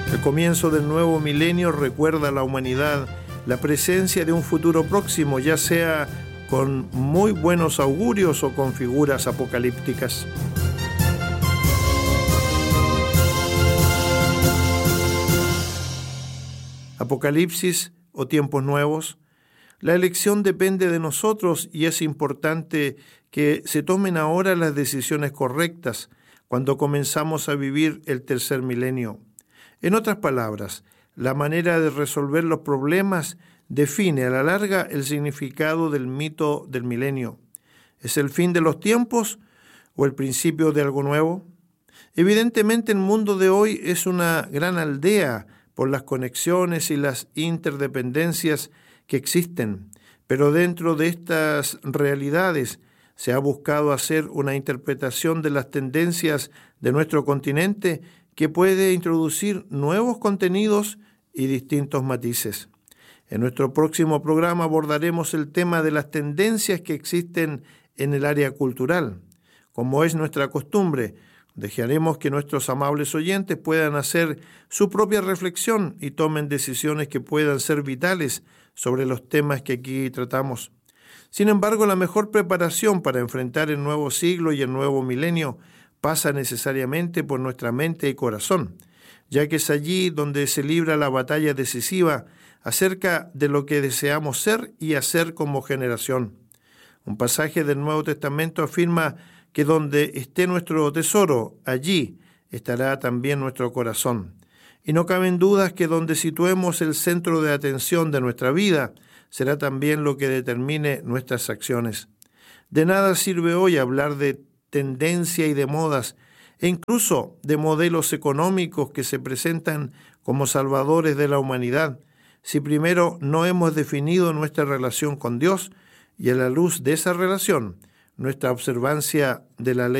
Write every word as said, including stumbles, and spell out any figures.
El comienzo del nuevo milenio recuerda a la humanidad la presencia de un futuro próximo, ya sea con muy buenos augurios o con figuras apocalípticas. Apocalipsis o tiempos nuevos. La elección depende de nosotros y es importante que se tomen ahora las decisiones correctas cuando comenzamos a vivir el tercer milenio. En otras palabras, la manera de resolver los problemas define a la larga el significado del mito del milenio. ¿Es el fin de los tiempos o el principio de algo nuevo? Evidentemente el mundo de hoy es una gran aldea por las conexiones y las interdependencias que existen, pero dentro de estas realidades se ha buscado hacer una interpretación de las tendencias de nuestro continente que puede introducir nuevos contenidos y distintos matices. En nuestro próximo programa abordaremos el tema de las tendencias que existen en el área cultural. Como es nuestra costumbre, dejaremos que nuestros amables oyentes puedan hacer su propia reflexión y tomen decisiones que puedan ser vitales sobre los temas que aquí tratamos. Sin embargo, la mejor preparación para enfrentar el nuevo siglo y el nuevo milenio pasa necesariamente por nuestra mente y corazón, ya que es allí donde se libra la batalla decisiva acerca de lo que deseamos ser y hacer como generación. Un pasaje del Nuevo Testamento afirma que donde esté nuestro tesoro, allí estará también nuestro corazón. Y no caben dudas que donde situemos el centro de atención de nuestra vida, será también lo que determine nuestras acciones. De nada sirve hoy hablar de tendencia y de modas, e incluso de modelos económicos que se presentan como salvadores de la humanidad, si primero no hemos definido nuestra relación con Dios y a la luz de esa relación, nuestra observancia de la ley